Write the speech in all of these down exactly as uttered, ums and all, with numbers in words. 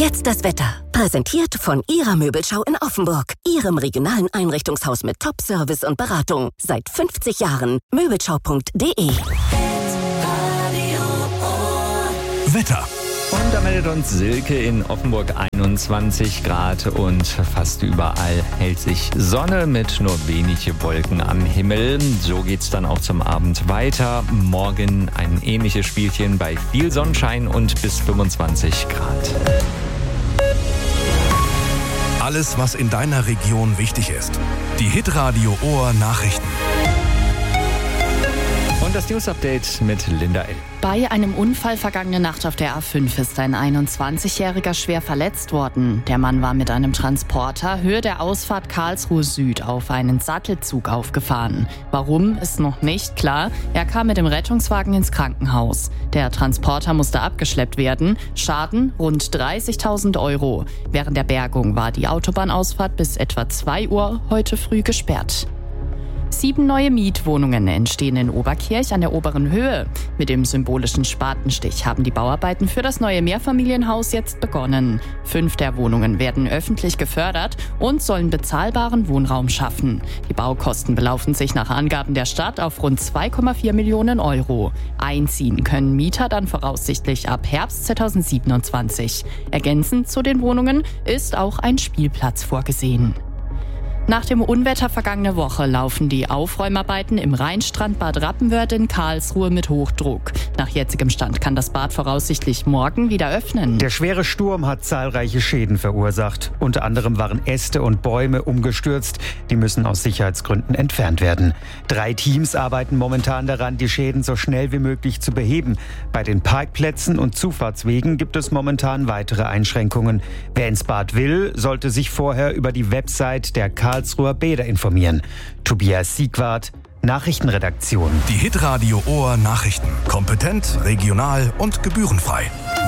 Jetzt das Wetter. Präsentiert von Ihrer Möbelschau in Offenburg. Ihrem regionalen Einrichtungshaus mit Top-Service und Beratung. Seit fünfzig Jahren. Möbelschau punkt de. Wetter. Und da meldet uns Silke in Offenburg einundzwanzig Grad und fast überall hält sich Sonne mit nur wenige Wolken am Himmel. So geht's dann auch zum Abend weiter. Morgen ein ähnliches Spielchen bei viel Sonnenschein und bis fünfundzwanzig Grad. Alles, was in deiner Region wichtig ist. Die Hitradio Ohr Nachrichten. Und das News-Update mit Linda L. Bei einem Unfall vergangene Nacht auf der A fünf ist ein einundzwanzigjähriger schwer verletzt worden. Der Mann war mit einem Transporter Höhe der Ausfahrt Karlsruhe Süd auf einen Sattelzug aufgefahren. Warum, ist noch nicht klar. Er kam mit dem Rettungswagen ins Krankenhaus. Der Transporter musste abgeschleppt werden. Schaden rund dreißigtausend Euro. Während der Bergung war die Autobahnausfahrt bis etwa zwei Uhr heute früh gesperrt. Sieben neue Mietwohnungen entstehen in Oberkirch an der oberen Höhe. Mit dem symbolischen Spatenstich haben die Bauarbeiten für das neue Mehrfamilienhaus jetzt begonnen. Fünf der Wohnungen werden öffentlich gefördert und sollen bezahlbaren Wohnraum schaffen. Die Baukosten belaufen sich nach Angaben der Stadt auf rund zwei Komma vier Millionen Euro. Einziehen können Mieter dann voraussichtlich ab Herbst zweitausendsiebenundzwanzig. Ergänzend zu den Wohnungen ist auch ein Spielplatz vorgesehen. Nach dem Unwetter vergangene Woche laufen die Aufräumarbeiten im Rheinstrandbad Rappenwörth in Karlsruhe mit Hochdruck. Nach jetzigem Stand kann das Bad voraussichtlich morgen wieder öffnen. Der schwere Sturm hat zahlreiche Schäden verursacht. Unter anderem waren Äste und Bäume umgestürzt. Die müssen aus Sicherheitsgründen entfernt werden. Drei Teams arbeiten momentan daran, die Schäden so schnell wie möglich zu beheben. Bei den Parkplätzen und Zufahrtswegen gibt es momentan weitere Einschränkungen. Wer ins Bad will, sollte sich vorher über die Website der Karlsruher Bäder informieren. Tobias Siegwart, Nachrichtenredaktion. Die Hitradio Ohr Nachrichten. Kompetent, regional und gebührenfrei.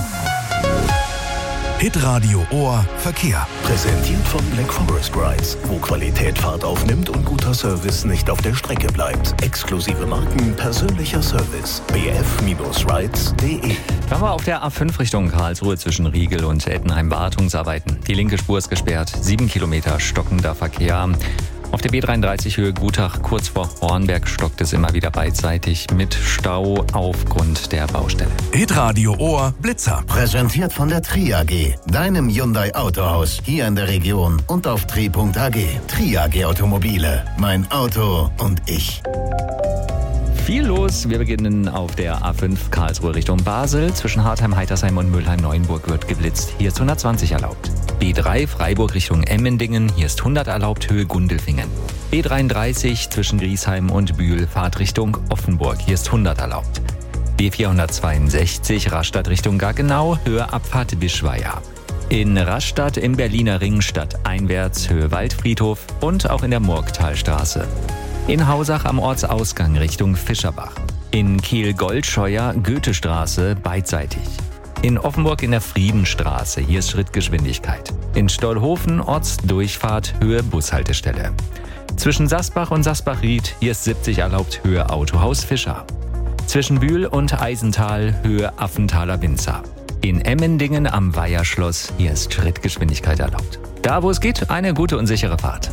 Hitradio Ohr Verkehr. Präsentiert von Black Forest Rides, wo Qualität Fahrt aufnimmt und guter Service nicht auf der Strecke bleibt. Exklusive Marken, persönlicher Service. b f rides punkt de. Fahren wir auf der A fünf Richtung Karlsruhe zwischen Riegel und Ettenheim Wartungsarbeiten. Die linke Spur ist gesperrt, sieben Kilometer stockender Verkehr. Auf der B dreiunddreißig Höhe Gutach kurz vor Hornberg stockt es immer wieder beidseitig mit Stau aufgrund der Baustelle. Hitradio Ohr Blitzer. Präsentiert von der Tri A G, deinem Hyundai Autohaus hier in der Region und auf tri punkt a g. Tri A G Automobile, mein Auto und ich. Viel los. Wir beginnen auf der A fünf Karlsruhe Richtung Basel. Zwischen Hartheim, Heitersheim und Mülheim-Neuenburg wird geblitzt. Hier ist hundertzwanzig erlaubt. B drei Freiburg Richtung Emmendingen. Hier ist hundert erlaubt, Höhe Gundelfingen. B dreiunddreißig zwischen Griesheim und Bühl, Fahrt Richtung Offenburg. Hier ist hundert erlaubt. B vierhundertzweiundsechzig Rastatt Richtung Gaggenau, Höhe Abfahrt Wischweier. In Rastatt im Berliner Ring stadteinwärts, Höhe Waldfriedhof und auch in der Murgtalstraße. In Hausach am Ortsausgang Richtung Fischerbach. In Kehl-Goldscheuer Goethestraße beidseitig. In Offenburg in der Friedenstraße, hier ist Schrittgeschwindigkeit. In Stollhofen Ortsdurchfahrt, Höhe Bushaltestelle. Zwischen Sasbach und Sasbach-Ried, hier ist siebzig erlaubt, Höhe Autohaus Fischer. Zwischen Bühl und Eisental, Höhe Affenthaler Winzer. In Emmendingen am Weiherschloss, hier ist Schrittgeschwindigkeit erlaubt. Da wo es geht, eine gute und sichere Fahrt.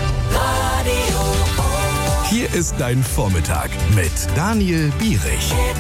Hier ist dein Vormittag mit Daniel Bierich.